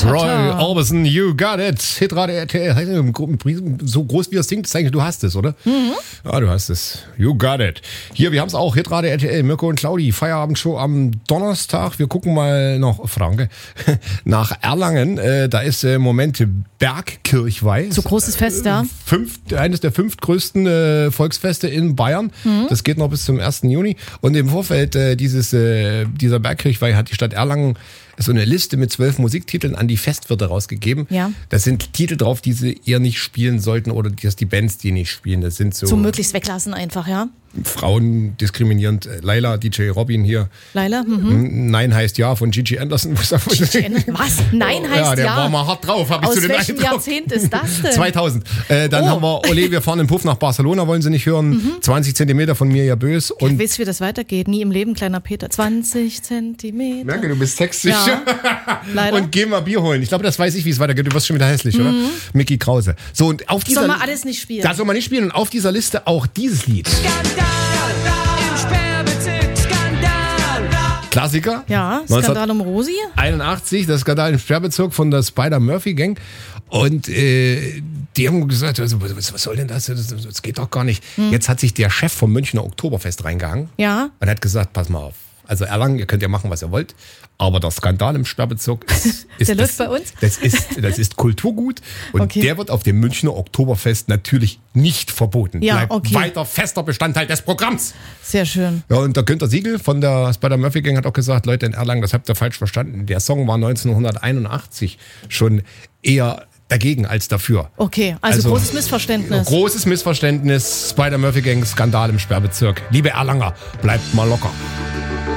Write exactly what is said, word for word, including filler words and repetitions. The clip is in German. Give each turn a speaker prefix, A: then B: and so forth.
A: Roy Orbison, You Got It. Hitradio R T L. So groß wie das singt, ist eigentlich, du hast es, oder? Mhm. Ja, du hast es. You Got It. Hier, wir haben es auch. Hitradio R T L. Mirko und Claudi. Feierabendshow am Donnerstag. Wir gucken mal noch, Franke, nach Erlangen. Äh, da ist im Moment Bergkirchweih.
B: So großes Fest, ja.
A: Fünf, eines der fünf größten äh, Volksfeste in Bayern. Mhm. Das geht noch bis zum ersten Juni. Und im Vorfeld äh, dieses, äh, dieser Bergkirchweih hat die Stadt Erlangen so eine Liste mit zwölf Musiktiteln an die Festwirte rausgegeben.
B: Ja.
A: Da sind Titel drauf, die sie eher nicht spielen sollten oder dass die Bands die nicht spielen. Das sind so...
B: So möglichst weglassen einfach, ja.
A: Frauen diskriminierend. Laila, D J Robin hier.
B: Laila? Mhm.
A: Nein heißt ja von Gigi Anderson.
B: Gigi Anderson. Was? Nein heißt ja?
A: Ja, der war mal hart drauf. Hab ich
B: Aus
A: zu den
B: welchem
A: Eindruck.
B: Jahrzehnt ist das denn?
A: zweitausend. Äh, dann
B: oh.
A: haben wir Ole, wir fahren im Puff nach Barcelona, wollen Sie nicht hören. Mhm. zwanzig Zentimeter von mir, ja bös. Und
B: ja, wisst ihr, wie das weitergeht? Nie im Leben, kleiner Peter. zwanzig Zentimeter.
A: Merke, du bist textsicher.
B: Ja. Leider.
A: Und geh mal Bier holen. Ich glaube, das weiß ich, wie es weitergeht. Du wirst schon wieder hässlich, mhm. oder? Micky Krause. So, und auf dieser,
B: soll man alles nicht spielen.
A: Da soll man nicht spielen. Und auf dieser Liste auch dieses Lied.
C: Skandal im Sperrbezirk, Skandal.
A: Klassiker.
B: Ja, Skandal um Rosi.
A: einundachtzig, das Skandal im Sperrbezirk von der Spider-Murphy-Gang. Und äh, die haben gesagt, also, was, was soll denn das? das? Das geht doch gar nicht. Hm. Jetzt hat sich der Chef vom Münchner Oktoberfest reingehangen.
B: Ja.
A: Und hat gesagt, pass mal auf. Also Erlangen, ihr könnt ja machen, was ihr wollt. Aber der Skandal im Sperrbezirk ist, ist
B: der
A: das,
B: läuft bei uns?
A: Das ist, das ist Kulturgut. Und
B: okay.
A: der wird auf dem Münchner Oktoberfest natürlich nicht verboten.
B: Ja,
A: Bleibt
B: okay.
A: weiter fester Bestandteil des Programms.
B: Sehr schön.
A: Ja, und der Günter Siegel von der Spider-Murphy-Gang hat auch gesagt, Leute in Erlangen, das habt ihr falsch verstanden. Der Song war neunzehnhunderteinundachtzig schon eher dagegen als dafür.
B: Okay, also, also großes Missverständnis.
A: Großes Missverständnis. Spider-Murphy-Gang, Skandal im Sperrbezirk. Liebe Erlanger, bleibt mal locker.